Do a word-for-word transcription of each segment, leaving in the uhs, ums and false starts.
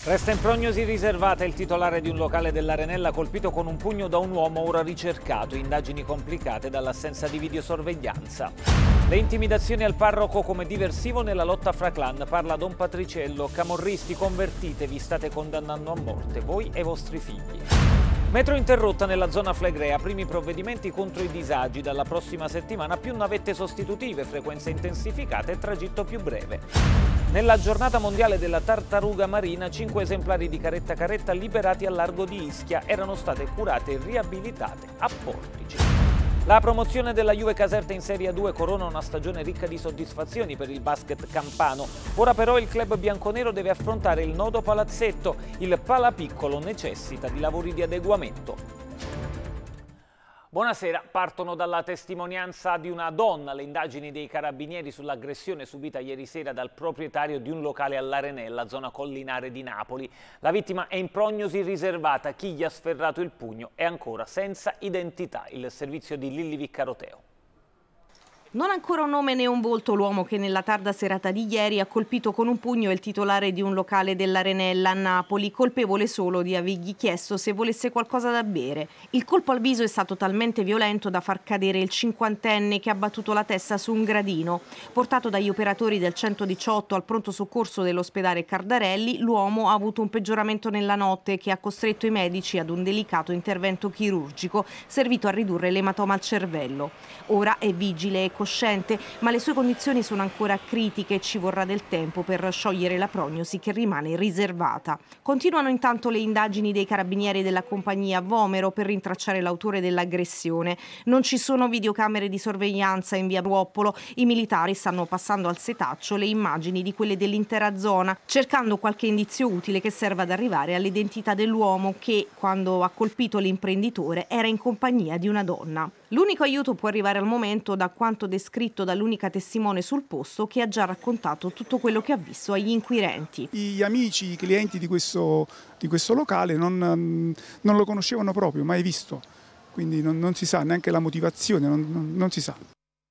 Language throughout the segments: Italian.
Resta in prognosi riservata il titolare di un locale dell'Arenella colpito con un pugno da un uomo ora ricercato, indagini complicate dall'assenza di videosorveglianza. Le intimidazioni al parroco come diversivo nella lotta fra clan, parla Don Patriciello, camorristi convertitevi, state condannando a morte voi e i vostri figli. Metro interrotta nella zona Flegrea, primi provvedimenti contro i disagi, dalla prossima settimana più navette sostitutive, frequenze intensificate e tragitto più breve. Nella giornata mondiale della tartaruga marina, cinque esemplari di caretta caretta liberati al largo di Ischia erano state curate e riabilitate a Portici. La promozione della Juve Caserta in Serie A due corona una stagione ricca di soddisfazioni per il basket campano. Ora però il club bianconero deve affrontare il nodo palazzetto. Il Palapiccolo necessita di lavori di adeguamento. Buonasera, partono dalla testimonianza di una donna le indagini dei carabinieri sull'aggressione subita ieri sera dal proprietario di un locale all'Arenella, zona collinare di Napoli. La vittima è in prognosi riservata, chi gli ha sferrato il pugno è ancora senza identità. Il servizio di Lilli Viccaroteo. Non ancora un nome né un volto l'uomo che nella tarda serata di ieri ha colpito con un pugno il titolare di un locale dell'Arenella a Napoli, colpevole solo di avergli chiesto se volesse qualcosa da bere. Il colpo al viso è stato talmente violento da far cadere il cinquantenne che ha battuto la testa su un gradino. Portato dagli operatori del centodiciotto al pronto soccorso dell'ospedale Cardarelli, l'uomo ha avuto un peggioramento nella notte che ha costretto i medici ad un delicato intervento chirurgico servito a ridurre l'ematoma al cervello. Ora è vigile e cosciente, ma le sue condizioni sono ancora critiche e ci vorrà del tempo per sciogliere la prognosi che rimane riservata. Continuano intanto le indagini dei carabinieri della compagnia Vomero per rintracciare l'autore dell'aggressione. Non ci sono videocamere di sorveglianza in via Ruoppolo, i militari stanno passando al setaccio le immagini di quelle dell'intera zona, cercando qualche indizio utile che serva ad arrivare all'identità dell'uomo che, quando ha colpito l'imprenditore, era in compagnia di una donna. L'unico aiuto può arrivare al momento da quanto descritto dall'unica testimone sul posto che ha già raccontato tutto quello che ha visto agli inquirenti. Gli amici, i clienti di questo, di questo locale non, non lo conoscevano proprio, mai visto, quindi non, non si sa neanche la motivazione, non, non, non si sa.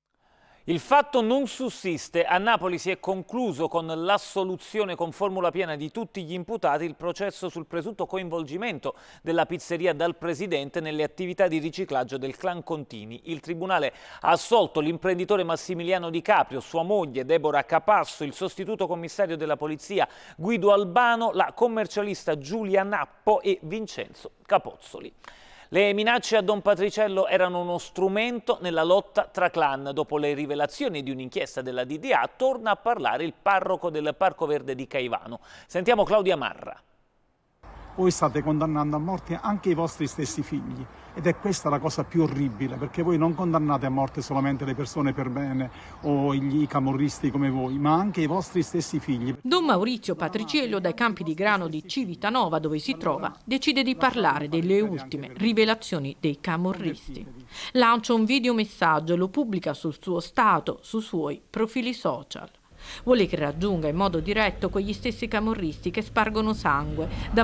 Il fatto non sussiste. A Napoli si è concluso con l'assoluzione con formula piena di tutti gli imputati il processo sul presunto coinvolgimento della pizzeria dal presidente nelle attività di riciclaggio del clan Contini. Il tribunale ha assolto l'imprenditore Massimiliano Di Caprio, sua moglie Deborah Capasso, il sostituto commissario della polizia Guido Albano, la commercialista Giulia Nappo e Vincenzo Capozzoli. Le minacce a Don Patriciello erano uno strumento nella lotta tra clan. Dopo le rivelazioni di un'inchiesta della D D A, torna a parlare il parroco del Parco Verde di Caivano. Sentiamo Claudia Marra. Voi state condannando a morte anche i vostri stessi figli ed è questa la cosa più orribile, perché voi non condannate a morte solamente le persone per bene o i camorristi come voi, ma anche i vostri stessi figli. Don Maurizio Patriciello, dai campi di grano di Civitanova dove si trova, decide di parlare delle ultime rivelazioni dei camorristi. Lancia un videomessaggio e lo pubblica sul suo stato, sui suoi profili social. Vuole che raggiunga in modo diretto quegli stessi camorristi che spargono sangue